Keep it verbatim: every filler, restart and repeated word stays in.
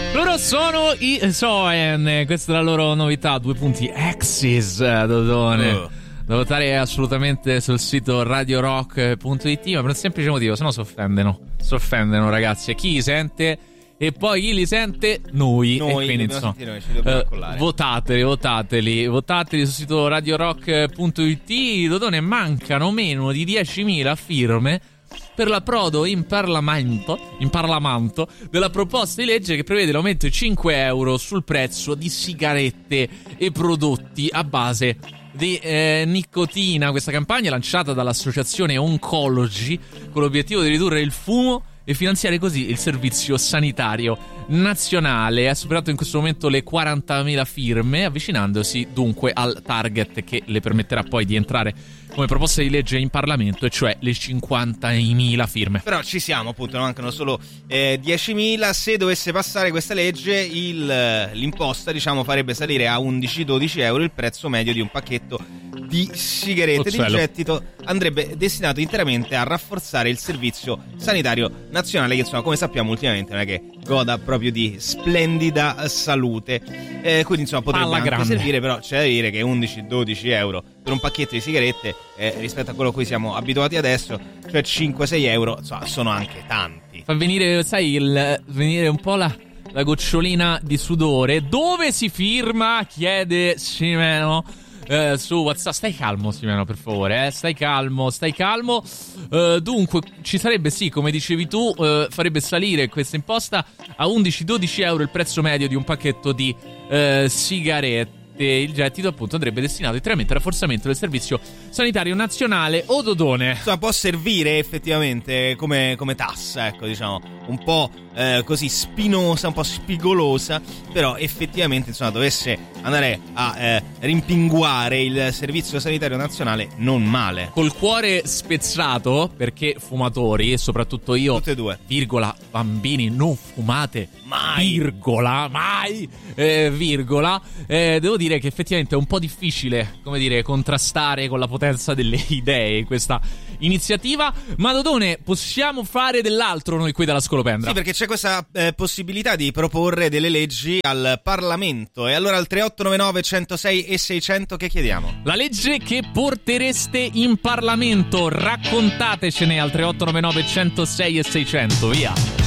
Loro sono i Soen, questa è la loro novità, due punti Axis, Dodone. Oh. Da votare assolutamente sul sito radio rock punto it, ma per un semplice motivo, se no si offendono. Si offendono, ragazzi. E chi li sente? E poi chi li sente? Noi. Noi, e quindi insomma, noi, ci uh, votateli, votateli, votateli sul sito radio rock punto it. Dodone, mancano meno di diecimila firme per l'approdo in Parlamento, in Parlamento della proposta di legge che prevede l'aumento di cinque euro sul prezzo di sigarette e prodotti a base di eh, nicotina. Questa campagna è lanciata dall'associazione Oncology con l'obiettivo di ridurre il fumo e finanziare così il servizio sanitario nazionale. Ha superato in questo momento le quarantamila firme, avvicinandosi dunque al target che le permetterà poi di entrare come proposta di legge in Parlamento, e cioè le cinquantamila firme. Però ci siamo, appunto, ne mancano solo eh, diecimila. Se dovesse passare questa legge, il, l'imposta, diciamo, farebbe salire a undici dodici euro il prezzo medio di un pacchetto di sigarette. Il gettito andrebbe destinato interamente a rafforzare il servizio sanitario nazionale, che insomma, come sappiamo, ultimamente non è che goda proprio di splendida salute, eh, quindi insomma potrebbe Alla anche grande. servire, però c'è da dire che undici dodici euro per un pacchetto di sigarette, eh, rispetto a quello a cui siamo abituati adesso, cioè cinque sei euro, insomma, sono anche tanti. Fa venire, sai, il venire un po' la, la gocciolina di sudore. Dove si firma? Chiede Simeno eh, su WhatsApp. Stai calmo, Simeno, per favore, eh? Stai calmo, stai calmo. Uh, dunque, ci sarebbe, sì, come dicevi tu, uh, farebbe salire questa imposta a undici dodici euro il prezzo medio di un pacchetto di uh, sigarette. Il gettito, appunto, andrebbe destinato interamente al rafforzamento del servizio sanitario nazionale. O Dodone, insomma, può servire effettivamente come, come tassa, ecco, diciamo, un po' eh, così spinosa, un po' spigolosa, però effettivamente, insomma, dovesse andare a eh, rimpinguare il servizio sanitario nazionale, non male. Col cuore spezzato, perché fumatori, e soprattutto io, tutte e due, virgola, bambini, non fumate mai, virgola, mai, eh, virgola, eh, devo dire che effettivamente è un po' difficile, come dire, contrastare con la potenza delle idee questa iniziativa. Ma Dodone, possiamo fare dell'altro noi qui dalla Scolopendra? Sì, perché c'è questa eh, possibilità di proporre delle leggi al Parlamento. E allora al tre otto nove nove centosei e seicento che chiediamo? La legge che portereste in Parlamento, raccontatecene al tre otto nove nove centosei e seicento, via.